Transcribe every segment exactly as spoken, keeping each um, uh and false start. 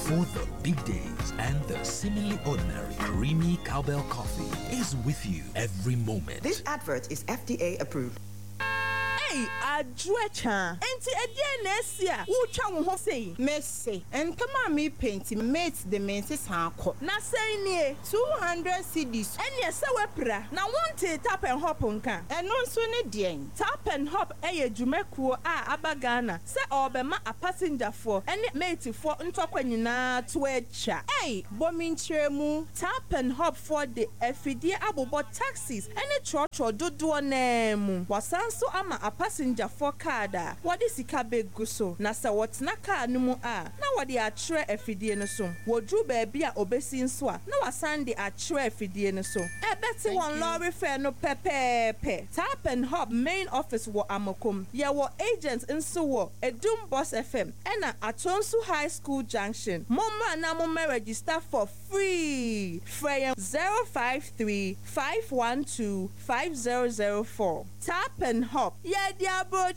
For the big days and the seemingly ordinary, creamy cowbell coffee is with you every moment. This advert is F D A approved. Hey, Adrecha. Enti edie na esia. Wo twa wo ho sei. Messi. Entama mi paint mate the menses hanko. Na sei nie two hundred cedis. Ene se wepra. Na wonte tap and hop nka. Eno nso ne den. Tap and hop eye dwumekuo a abagana. Se obema a passenger for ene mate for ntokwa nyina to echa. Hey, bomi ntremu. Tap and hop for the efidie abobo taxis ene trotro dodo na mu. Wasanso ama a passenger for kada. What is sika begu so? Na sa wotna car no mu a. Na wode atre efidie no so. Wodru baabi a obesi nso a. Na wasande atre efidie no so. E beti won lorry fare no pepepe. Tap and Hop main office wo Amokom. Ye wo agents nso wo Edum Boss F M. Ena Atonsu High School Junction. Momma na mo register for free. Frey zero five three, five one two, five zero zero four. Tap and Hop. Yeah, diabo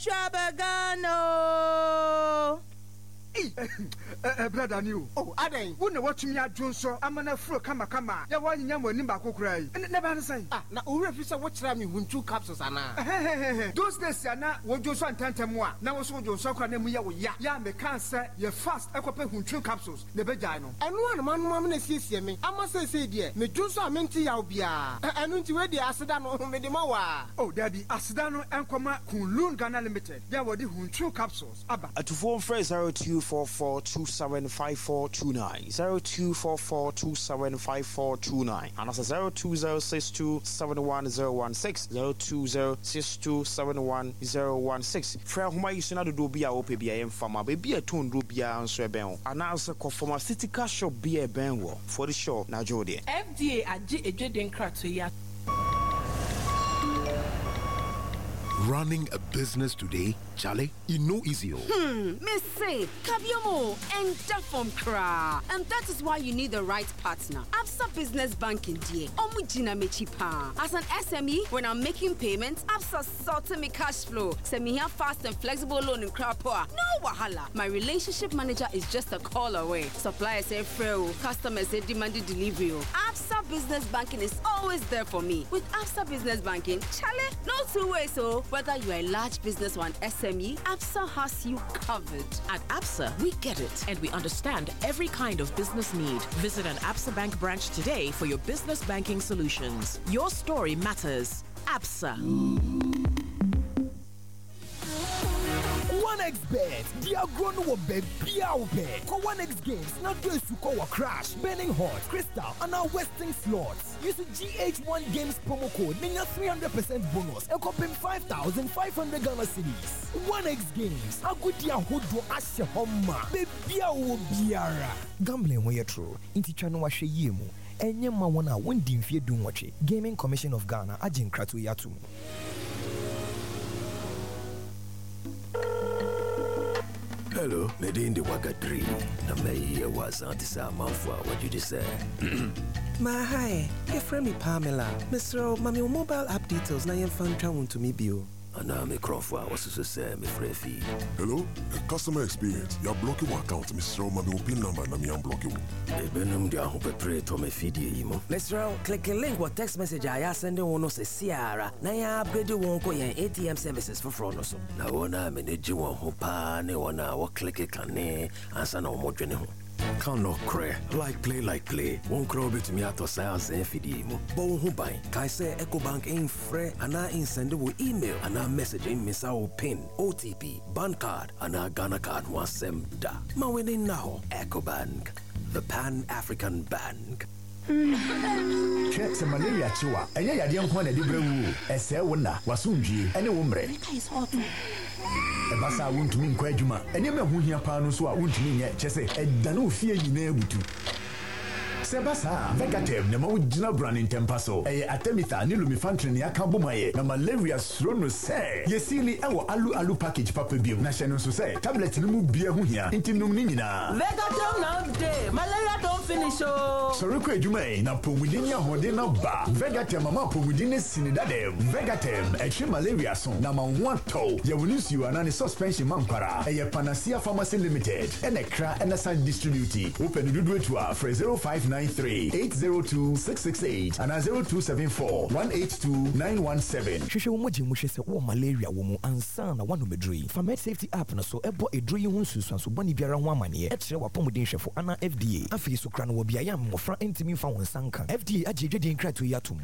chabagano. Eh, eh, brother new. Oh, Aden. Who know what me adwon so amana fro kama kama. Ya wa nyanya mo ni ba kokura yi. Never na say. Ah, na owura fi say what try me hunchu capsules ana. Those days ya na wojo so antantem a. Na wo so wojo so kwa na mu ya wo ya. Ya me kan say ye fast ekope hunchu capsules. Ne begyan no. Enu an man man na siesie me. Ama say say de. Me dwo so amenti ya obia. Enu nti we de aseda no me de ma wa. Oh, daddy, aseda no enkoma Kunlun Ghana Limited. Ya wo de hunchu capsules. Aba. At phone phrase zero two four four two seven five four two nine zero two four four two seven five four two nine and also zero two zero six two seven one zero one six zero two zero six two seven one zero one six. Fra homa yisuna do bia ope bia em fama be bia ton do bia nso eben and also pharmaceutical shop bia ben wo for the shop na jode F D A age ejeden krato ya. Running a business today, Charlie, you know easy. Hmm, Miss Say, Kabiomo and Dafom Kra. And that is why you need the right partner. Absa Business Banking D A. Omujina Mechipa. As an S M E, when I'm making payments, Absa sorted me cash flow. Send me here fast and flexible loan in Krapoa. No wahala. My relationship manager is just a call away. Suppliers say free, customers say demanded delivery. Absa Business Banking is always there for me. With Absa Business Banking, Charlie, no two ways so. Whether you are a large business or an S M E, Absa has you covered. At Absa, we get it and we understand every kind of business need. Visit an Absa Bank branch today for your business banking solutions. Your story matters. Absa. one X Bet, the grown will be Biaupe. For one X games, not just to call a crash, burning hot, crystal, and our Western slots. Use the G H one Games promo code, meaning three hundred percent bonus, and copy five thousand five hundred Ghana cedis. one X games, a good year who do Asha Homa, Biau Biara. Gambling where you're true, into Chano Washe Yemu, and Yama Wana won't dim fear doing watch it. Gaming Commission of Ghana, Ajin Kratu Yatu. Hello, Medin the Waka three. The mayor was on the Salmon for what you just said. My hi, your friend me Pamela. Mister Mami mobile app details na yen fan travel to me bio. And now me Crawford was to say me free fee. Hello, customer experience. You're blocking my account, Mister Mami pin number na me am blocking. E benum dia ho pepre to me feed you. Mister click a link or text message I send one no say Ciara. Na ya upgrade won ko yen A T M services for fraud no so. Na wona me ne ji won ho pa ne wona wo click kan ne ansa na mo dwene ho. Can no cray, like play, like play. Won't crow bit me out of science and feed him. Bon who buy, Kai say EcoBank in free, and I in send email, and I message in Miss our pin, O T P, bank card, and I Ghana card one sem da. Ma winning now, EcoBank, the Pan African Bank. Check some malaria chua, and ya young one at the brew, as say wonder, was soon G, and a woman. Ebasa won't mean Quajuma, and you may who hear Panus who won't mean yet, just say, and Danu fear you never to. Sebasa, Vegatem, ne mawujina brand in Tempaso, a Atemitha, Nilumifantrin, Yakambumaye, na malaria srono say, Yesili, our alu alu package papa bill, National Society, tablet no beer here, intimum nina. Vegatem now day, malaria don't finish. Oh, Soroko Jume, na Pomudinia Hodena Ba, Vegatem, Mama Pomudine Sinidade, Vegatem, a chi malaria son, na one toe, Yavunusi, and any suspension mampara, a Panacea Pharmacy Limited, and a cra and a side distributor. Open the do it to our for zero five nine three eight zero two six six eight and zero two seven four one eight two nine one seven. Hwehwɛ wo mogye mu hwɛ sɛ wo malaria wo mu ansa na wano medroyi. Fa Med Safety app na so ɛbɔ edroyi ho nsusuanso bɔne biara ho amanneɛ. Ɛkyerɛ wapɔmuden hwɛfo ana F D A. Afei so kra no wɔ biayɛ mmɔfra ntimi mfa wɔn nsa nka. F D A agye dwedin krato yi atom.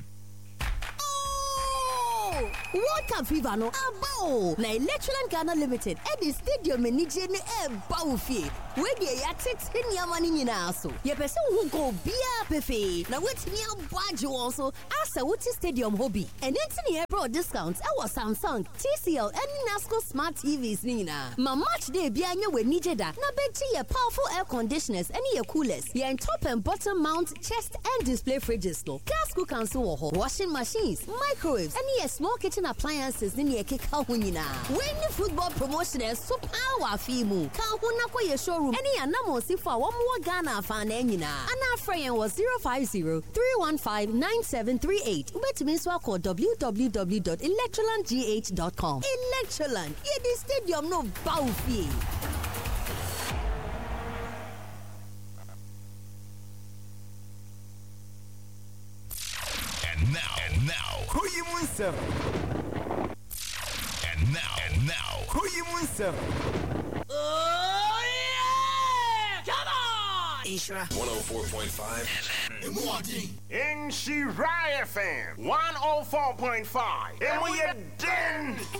World Cup fever no abao na Electroland Ghana Limited at the stadium enije ne ebao fie we dey ya tete niama ni nyina so ye pese wo go bia pefe na wetimi abage won so asa wuti stadium hobby and entini ebro discounts e was Samsung, T C L and Nasco smart T Vs ni nyina ma match day bia anya we nije da na beti ye powerful air conditioners and ye coolers ye top and bottom mount chest and display fridges no gas cooker so wo washing machines microwaves and ye small kitchen appliances ni ye keka ho nyina when football promotioners so power fimu ka ho na kwa ye showroom any anamo sifo a wo mo Ghana fa na nyina ana frame was zero five zero three one five nine seven three eight ubetumi so akọ w w w dot electroland g h dot com. Electroland ye the stadium no bow fee. And now, and now, Koyimunsem. And now, and now, Koyimunsem. Oh yeah! Come on! Ishra. one oh four point five. In Shirai F M, one oh four point five. And we are done.